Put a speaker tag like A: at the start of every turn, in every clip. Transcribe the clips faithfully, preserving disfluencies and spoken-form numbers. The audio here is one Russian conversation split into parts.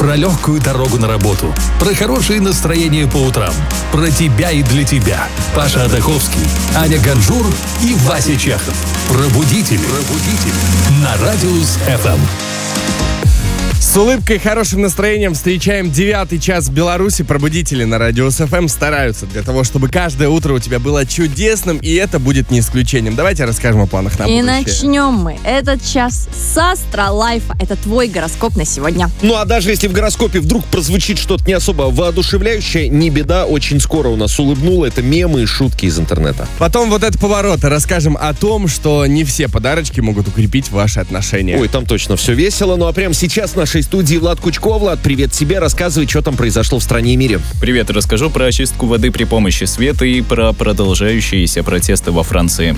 A: Про легкую дорогу на работу, про хорошее настроение по утрам, про тебя и для тебя. Паша Атаховский, Аня Ганжур и Вася Чехов. Пробудители. Пробудители. На Радиус эф эм.
B: С улыбкой и хорошим настроением встречаем девятый час в Беларуси. Пробудители на Радиус эф эм стараются для того, чтобы каждое утро у тебя было чудесным, и это будет не исключением. Давайте расскажем о планах на
C: И
B: будущее.
C: начнем мы этот час с Астролайфа. Это твой гороскоп на сегодня.
D: Ну а даже если в гороскопе вдруг прозвучит что-то не особо воодушевляющее, не беда, очень скоро у нас улыбнуло. Это мемы и шутки из интернета.
B: Потом вот это поворот. Расскажем о том, что не все подарочки могут укрепить ваши отношения.
D: Ой, там точно все весело. Ну а прямо сейчас в нашей студии Влад Кучко. Влад, привет тебе. Рассказывай, что там произошло в стране и мире.
E: Привет, расскажу про очистку воды при помощи света и про продолжающиеся протесты во Франции.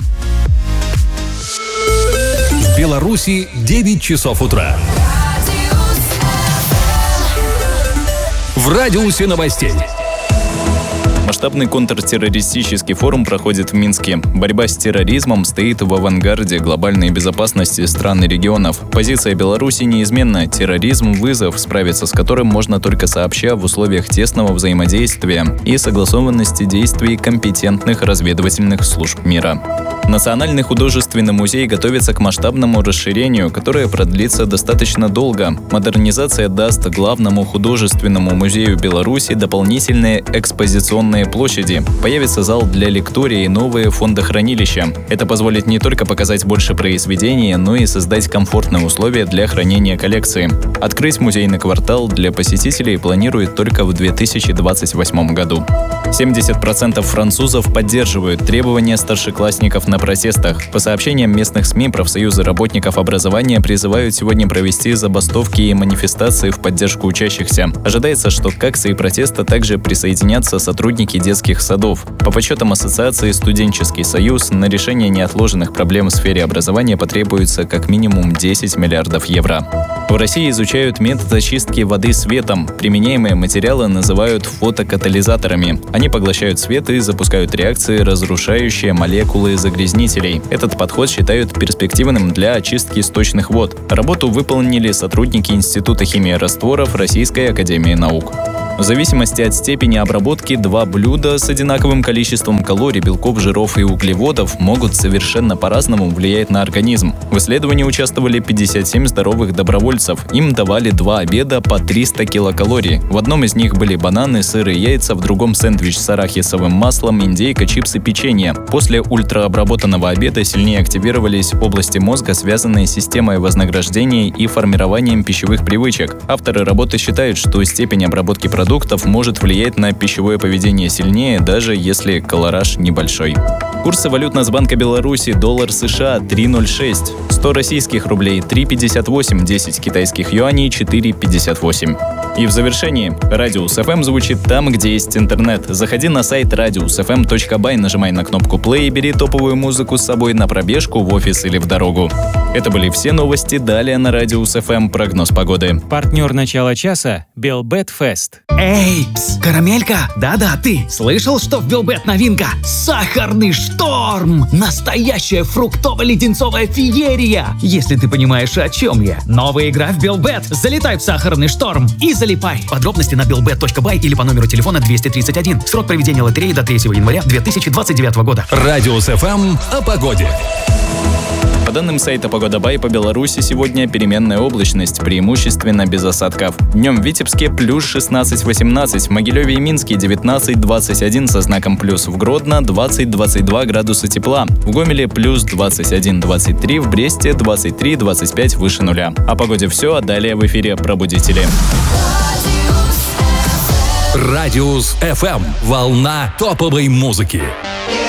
A: В Беларуси девять часов утра. В радиусе новостей.
E: Масштабный контртеррористический форум проходит в Минске. Борьба с терроризмом стоит в авангарде глобальной безопасности стран и регионов. Позиция Беларуси неизменна. Терроризм – вызов, справиться с которым можно только сообща в условиях тесного взаимодействия и согласованности действий компетентных разведывательных служб мира. Национальный художественный музей готовится к масштабному расширению, которое продлится достаточно долго. Модернизация даст главному художественному музею Беларуси дополнительные экспозиционные площади. Появится зал для лекторий и новые фондохранилища. Это позволит не только показать больше произведений, но и создать комфортные условия для хранения коллекции. Открыть музейный квартал для посетителей планируют только в две тысячи двадцать восьмом году. семьдесят процентов французов поддерживают требования старшеклассников на протестах. По сообщениям местных СМИ, профсоюзы работников образования призывают сегодня провести забастовки и манифестации в поддержку учащихся. Ожидается, что к акции протеста также присоединятся сотрудники детских садов. По подсчетам ассоциации «Студенческий союз», на решение неотложенных проблем в сфере образования потребуется как минимум десять миллиардов евро. В России изучают метод очистки воды светом. Применяемые материалы называют фотокатализаторами. Они поглощают свет и запускают реакции, разрушающие молекулы загрязнителей. Этот подход считают перспективным для очистки сточных вод. Работу выполнили сотрудники Института химии растворов Российской академии наук. В зависимости от степени обработки два блюда с одинаковым количеством калорий, белков, жиров и углеводов могут совершенно по-разному влиять на организм. В исследовании участвовали пятьдесят семь здоровых добровольцев. Им давали два обеда по триста килокалорий. В одном из них были бананы, сыр и яйца, в другом сэндвич с арахисовым маслом, индейка, чипсы, печенье. После ультраобработанного обеда сильнее активировались области мозга, связанные с системой вознаграждения и формированием пищевых привычек. Авторы работы считают, что степень обработки продуктов может влиять на пищевое поведение сильнее, даже если калораж небольшой. Курсы валют Нацбанка Беларуси: доллар США три ноль шесть, сто российских рублей три пятьдесят восемь, десять китайских юаней четыре пятьдесят восемь. И в завершении, Радиус эф эм звучит там, где есть интернет. Заходи на сайт радиус эф эм точка бай, нажимай на кнопку play и бери топовую музыку с собой на пробежку, в офис или в дорогу. Это были все новости. Далее на Радиус эф эм прогноз погоды.
F: Партнер начала часа – Белбет Фест.
G: Эй, пс, карамелька, да-да, ты слышал, что в Белбет новинка? Сахарный шторм! Настоящая фруктово-леденцовая феерия! Если ты понимаешь, о чем я. Новая игра в Белбет. Залетай в сахарный шторм и залипай. Подробности на белбет точка бай или по номеру телефона двести тридцать один. Срок проведения лотереи до третьего января две тысячи двадцать девятого года.
A: Радиус эф эм о погоде.
E: По данным сайта Погода.бай, по Беларуси сегодня переменная облачность, преимущественно без осадков. Днем в Витебске плюс шестнадцать восемнадцать, в Могилеве и Минске девятнадцать двадцать один со знаком плюс, в Гродно двадцать двадцать два градуса тепла, в Гомеле плюс двадцать один двадцать три, в Бресте двадцать три двадцать пять выше нуля. О погоде все, а далее в эфире «Пробудители».
A: Радиус эф эм. Волна топовой музыки.